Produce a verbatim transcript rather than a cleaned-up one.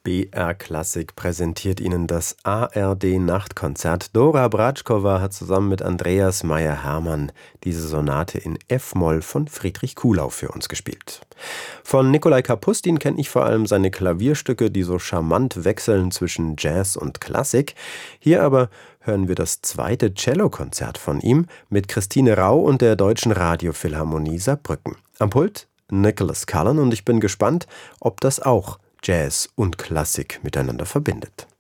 B R Klassik präsentiert Ihnen das A R D-Nachtkonzert. Dora Bratschkova hat zusammen mit Andreas Meier-Hermann diese Sonate in F-Moll von Friedrich Kuhlau für uns gespielt. Von Nikolai Kapustin kenne ich vor allem seine Klavierstücke, die so charmant wechseln zwischen Jazz und Klassik. Hier aber hören wir das zweite Cellokonzert von ihm mit Christine Rau und der Deutschen Radiophilharmonie Saarbrücken. Am Pult Nicholas Cullen, und ich bin gespannt, ob das auch Jazz und Klassik miteinander verbindet.